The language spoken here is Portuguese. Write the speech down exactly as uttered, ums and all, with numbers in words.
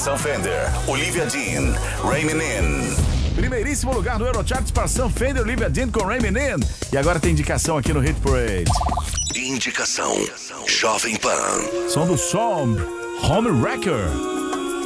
Sam Fender, Olivia Dean, Raimin' In. Primeiríssimo lugar no Eurocharts para Sam Fender, Olivia Dean com Raimin' In. E agora tem indicação aqui no Hit Parade. Indicação Jovem Pan. Som do Som, Home Wrecker.